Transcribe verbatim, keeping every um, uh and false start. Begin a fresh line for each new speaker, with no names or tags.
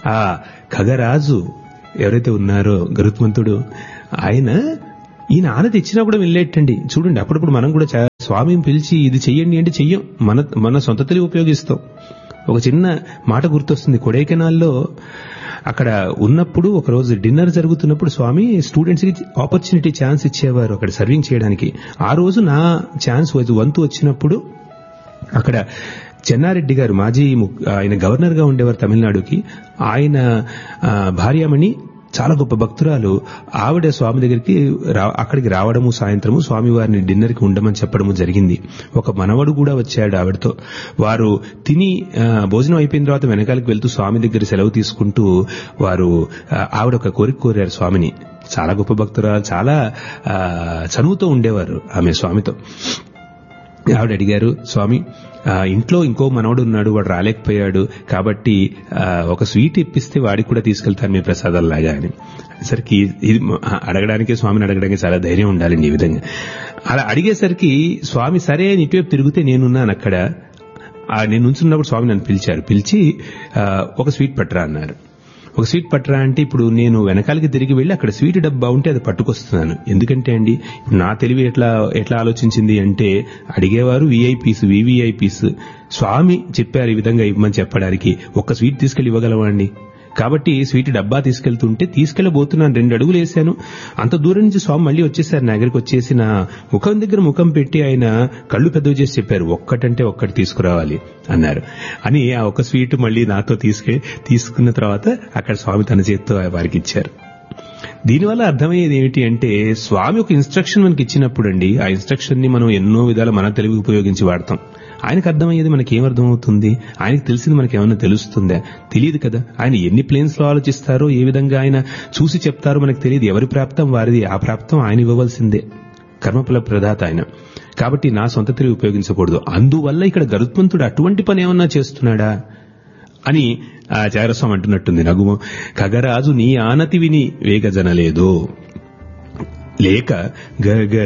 ఆ ఖగరాజు ఎవరైతే ఉన్నారో గరుత్మంతుడు, ఆయన ఈయన ఆనతి ఇచ్చినా కూడా వెళ్ళేటండి. చూడండి, అప్పుడప్పుడు మనం కూడా చా- స్వామిని పిలిచి ఇది చెయ్యండి అంటే చెయ్యం, మన మన సొంత తెలివి ఉపయోగిస్తాం. ఒక చిన్న మాట గుర్తొస్తుంది. కొడైకెనాల్లో అక్కడ ఉన్నప్పుడు ఒక రోజు డిన్నర్ జరుగుతున్నప్పుడు స్వామి స్టూడెంట్స్ కి ఆపర్చునిటీ ఛాన్స్ ఇచ్చేవారు అక్కడ సర్వింగ్ చేయడానికి. ఆ రోజు నా ఛాన్స్ వంతు వచ్చినప్పుడు అక్కడ చెన్నారెడ్డి గారు, మాజీ ము- ఆయన గవర్నర్ గా ఉండేవారు తమిళనాడుకి, ఆయన ఆ, భార్యామణి చాలా గొప్ప భక్తురాలు. ఆవిడ స్వామి దగ్గరికి రా- అక్కడికి రావడము, సాయంత్రము స్వామివారిని డిన్నర్ కి ఉండమని చెప్పడము జరిగింది. ఒక మనవడు కూడా వచ్చాడు ఆవిడతో. వారు తిని ఆ, భోజనం అయిపోయిన తర్వాత వెనకాలకి వెళ్తూ స్వామి దగ్గర సెలవు తీసుకుంటూ వారు ఆ, ఆవిడ ఒక కోరిక కోరారు స్వామిని. చాలా గొప్ప భక్తురాలు, చాలా ఆ, చనువుతో ఉండేవారు ఆమె స్వామితో. ఆవిడ అడిగారు, స్వామి ఆ, ఇంట్లో ఇంకో మనవడు ఉన్నాడు, వాడు రాలేకపోయాడు, కాబట్టి ఆ, ఒక స్వీట్ ఇప్పిస్తే వాడికి కూడా తీసుకెళ్తాను మీ ప్రసాదాల్లాగా అని. సరికి ఇది అడగడానికి, స్వామిని అడగడానికి చాలా ధైర్యం ఉండాలండి. ఈ విధంగా అలా అడిగేసరికి స్వామి సరే అని ఇటువైపు తిరిగితే నేనున్నాను అక్కడ. ఆ, నేను నుంచున్నప్పుడు స్వామి నన్ను పిలిచారు. పిలిచి ఆ, ఒక స్వీట్ పట్టరా అన్నారు. ఒక స్వీట్ పట్టరా అంటే ఇప్పుడు నేను వెనకాలకి తిరిగి వెళ్ళి అక్కడ స్వీట్ డబ్బా ఉంటే అది పట్టుకొస్తున్నాను. ఎందుకంటే అండి, ఇప్పుడు నా తెలివి ఎట్లా ఎట్లా ఆలోచించింది అంటే, అడిగేవారు వీఐపీస్, వివిఐపీస్. స్వామి చెప్పారు ఈ విధంగా ఇవ్వమని చెప్పడానికి, ఒక్క స్వీట్ తీసుకెళ్లి ఇవ్వగలవండి. కాబట్టి స్వీట్ డబ్బా తీసుకెళ్తుంటే తీసుకెళ్లబోతున్నాను, రెండు అడుగులు వేశాను. అంత దూరం నుంచి స్వామి మళ్ళీ వచ్చేసారు నా దగ్గరికి. వచ్చేసి నా ముఖం దగ్గర ముఖం పెట్టి ఆయన కళ్ళు పెద్దవి చేసి చెప్పారు, ఒక్కటంటే ఒక్కటి తీసుకురావాలి అన్నారు. అని ఆ ఒక స్వీట్ మళ్ళీ నాతో తీసుకె తీసుకున్న తర్వాత అక్కడ స్వామి తన చేత్తో వారికి ఇచ్చారు. దీనివల్ల అర్థమయ్యేది ఏమిటి అంటే, స్వామి ఒక ఇన్స్ట్రక్షన్ మనకి ఇచ్చినప్పుడు అండి, ఆ ఇన్స్ట్రక్షన్ ని మనం ఎన్నో విధాలు మన తెలివి ఉపయోగించి వాడతాం. ఆయనకు అర్థమయ్యేది మనకి ఏమర్థమవుతుంది? ఆయనకు తెలిసింది మనకి ఏమన్నా తెలుస్తుందా? తెలియదు కదా. ఆయన ఎన్ని ప్లేన్స్ లో ఆలోచిస్తారో, ఏ విధంగా ఆయన చూసి చెప్తారో మనకు తెలియదు. ఎవరి ప్రాప్తం వారిది, ఆ ప్రాప్తం ఆయన ఇవ్వవలసిందే. కర్మఫల ప్రదాత ఆయన. కాబట్టి నా సొంత తెలివి ఉపయోగించకూడదు. అందువల్ల ఇక్కడ గరుత్మంతుడు అటువంటి పని ఏమన్నా చేస్తున్నాడా అని చారస్వామి అంటున్నట్టుంది. నగుము ఖగరాజు నీ ఆనతి విని వేగజనలేదు లేక గగ